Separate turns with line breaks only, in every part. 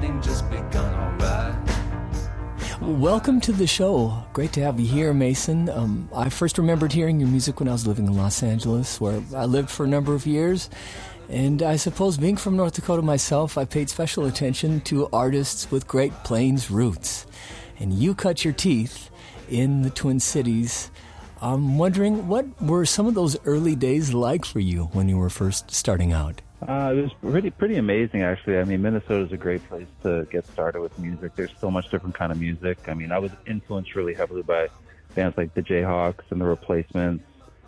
ending just begun, alright.
Welcome to the show. Great to have you here, Mason. I first remembered hearing your music when I was living in Los Angeles, where I lived for a number of years. And I suppose being from North Dakota myself, I paid special attention to artists with Great Plains roots. And you cut your teeth in the Twin Cities. I'm wondering, what were some of those early days like for you when you were first starting out?
It was pretty amazing, actually. I mean, Minnesota is a great place to get started with music. There's so much different kind of music. I mean, I was influenced really heavily by bands like the Jayhawks and the Replacements.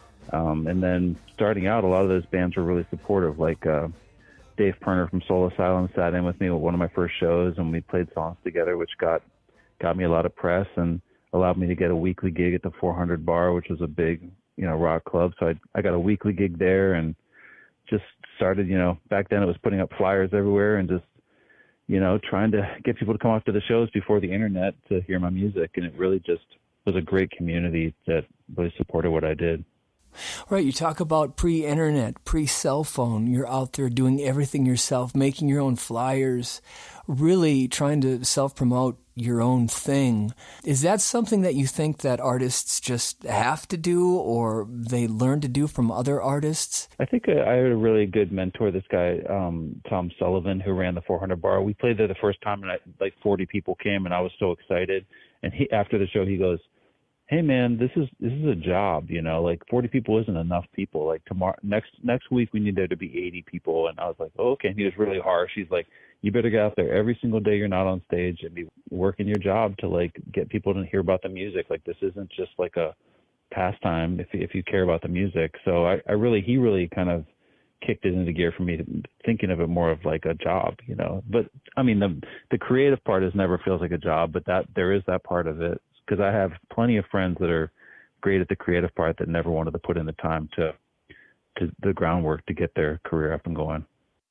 And then starting out, a lot of those bands were really supportive. Like Dave Pirner from Soul Asylum sat in with me at one of my first shows, and we played songs together, which got me a lot of press and allowed me to get a weekly gig at the 400 Bar, which was a big, rock club. So I got a weekly gig there and just started, back then it was putting up flyers everywhere and just, trying to get people to come out to the shows before the internet to hear my music. And it really just was a great community that really supported what I did.
Right, you talk about pre-internet, pre-cell phone. You're out there doing everything yourself, making your own flyers, really trying to self-promote your own thing. Is that something that you think that artists just have to do, or they learn to do from other artists?
I think I had a really good mentor, this guy, Tom Sullivan, who ran the 400 Bar. We played there the first time, and like 40 people came, and I was so excited. And after the show, he goes, "Hey man, this is a job, like 40 people isn't enough people. Like next week we need there to be 80 people." And I was like, "Oh, okay." And he was really harsh. He's like, "You better get out there every single day you're not on stage and be working your job to like get people to hear about the music. Like this isn't just like a pastime if you care about the music." So he really kind of kicked it into gear for me, thinking of it more of like a job, But I mean, the creative part never feels like a job, but that there is that part of it. Because I have plenty of friends that are great at the creative part that never wanted to put in the time to the groundwork to get their career up and going.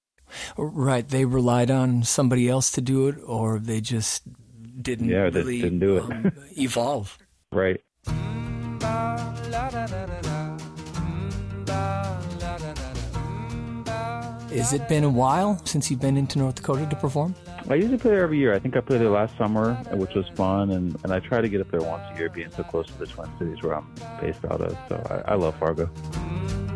Right. They relied on somebody else to do it, or they just didn't really
didn't do it.
Evolve.
Right.
Has it been a while since you've been into North Dakota to perform?
I usually play there every year. I think I played there last summer, which was fun, and I try to get up there once a year, being so close to the Twin Cities where I'm based out of. So I love Fargo.